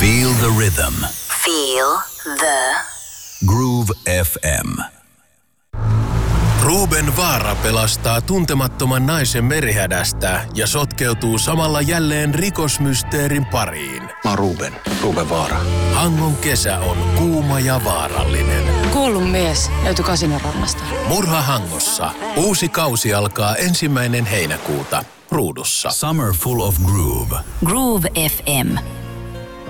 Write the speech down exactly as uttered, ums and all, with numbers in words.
Feel the rhythm. Feel the Groove F M. Ruben Vaara pelastaa tuntemattoman naisen merihädästä ja sotkeutuu samalla jälleen rikosmysteerin pariin. Mä oon Ruben, Ruben Vaara. Hangon kesä on kuuma ja vaarallinen. Kuollut mies löytyi Kasinorannasta. Murha Hangossa. Uusi kausi alkaa ensimmäinen heinäkuuta. Ruudussa. Summer full of groove. Groove F M.